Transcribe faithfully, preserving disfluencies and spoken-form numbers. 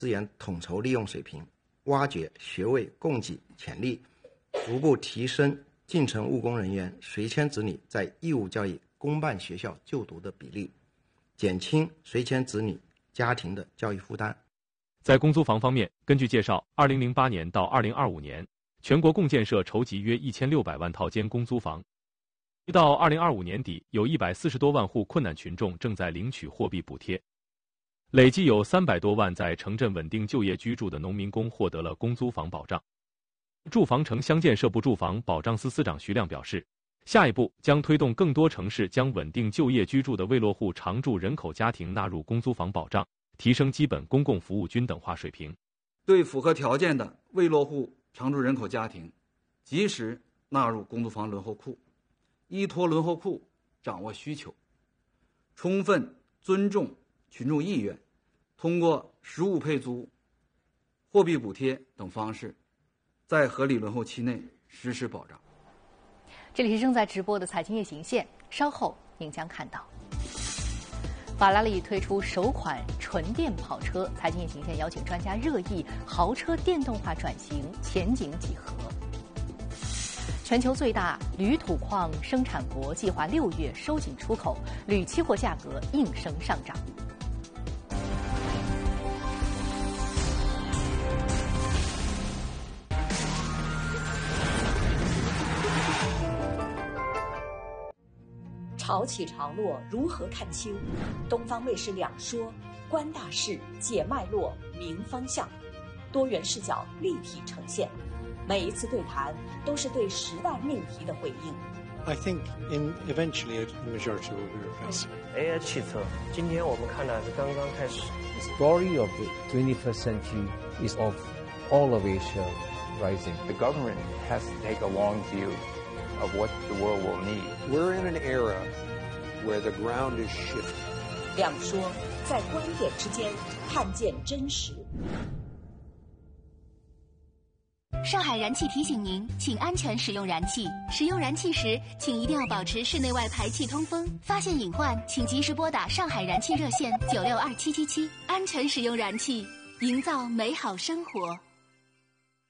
资源统筹利用水平，挖掘学位供给潜力，逐步提升进城务工人员随迁子女在义务教育公办学校就读的比例，减轻随迁子女家庭的教育负担。 在公租房方面，根据介绍，二零零八年到二零二五年，全国共建设筹集约一千六百万套间公租房。到二零二五年底，有一百四十多万户困难群众正在领取货币补贴。累计有三百多万在城镇稳定就业居住的农民工获得了公租房保障。住房城乡建设部住房保障司司长徐亮表示，下一步将推动更多城市将稳定就业居住的未落户常住人口家庭纳入公租房保障，提升基本公共服务均等化水平。 对符合条件的未落户常住人口家庭，及时纳入公租房轮候库，依托轮候库掌握需求，充分尊重群众意愿，通过实物配租、货币补贴等方式，在合理轮候期内实施保障。 这里是正在直播的财经夜行线，稍后您将看到法拉利推出首款纯电跑车。财经夜行线邀请专家热议豪车电动化转型前景几何。全球最大铝土矿生产国计划六月收紧出口，铝期货价格应声上涨。 潮起潮落如何看清？东方卫视两说，观大势，解脉络，明方向，多元视角立体呈现。每一次对谈都是对时代命题的回应。 I think in eventually the majority will be replaced. A I 汽车，今天我们看到是刚刚开始。 The story of the twenty-first century is of all of Asia rising. The government has to take a long view of what the world will need. We're in an era where the ground is shifting. 两说在观点之间看见真实。 上海燃气提醒您，请安全使用燃气。使用燃气时，请一定要保持室内外排气通风。发现隐患，请及时拨打上海燃气热线九六二七七七。安全使用燃气，营造美好生活。